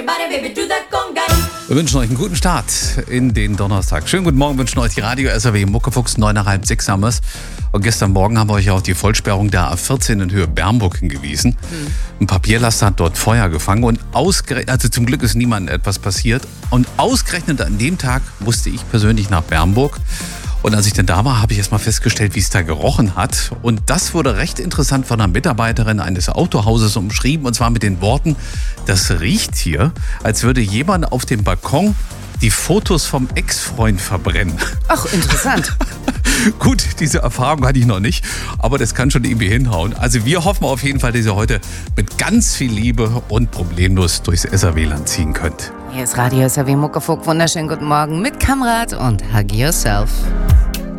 Wir wünschen euch einen guten Start in den Donnerstag. Schönen guten Morgen wünschen euch die Radio SAW Muckefuchs 9:30 haben wir es. Und gestern Morgen haben wir euch auch die Vollsperrung der A14 in Höhe Bernburg hingewiesen. Ein Papierlaster hat dort Feuer gefangen und also zum Glück ist niemandem etwas passiert. Und ausgerechnet an dem Tag musste ich persönlich nach Bernburg. Und als ich dann da war, habe ich erst mal festgestellt, wie es da gerochen hat. Und das wurde recht interessant von einer Mitarbeiterin eines Autohauses umschrieben. Und zwar mit den Worten, das riecht hier, als würde jemand auf dem Balkon die Fotos vom Ex-Freund verbrennen. Ach, interessant. Gut, diese Erfahrung hatte ich noch nicht, aber das kann schon irgendwie hinhauen. Also wir hoffen auf jeden Fall, dass ihr heute mit ganz viel Liebe und problemlos durchs SAW-Land ziehen könnt. Hier ist Radio SAW Muckefuck. Wunderschönen guten Morgen mit Kamrat und Hug Yourself.